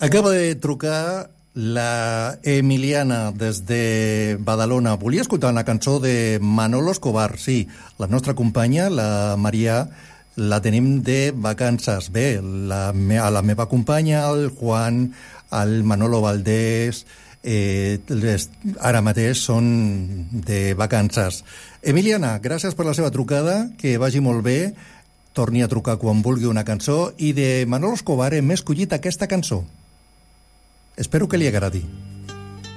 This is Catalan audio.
Acaba de trucar la Emiliana des de Badalona. Volia escoltar una cançó de Manolo Escobar. Sí, la nostra companya, la Maria, la tenim de vacances. Bé, a la meva companya, el Juan, el Manolo Valdés, ara mateix són de vacances. Emiliana, gràcies per la seva trucada, que vagi molt bé. Torni a trucar quan vulgui una cançó. I de Manolo Escobar hem escollit aquesta cançó. Espero que li agradi.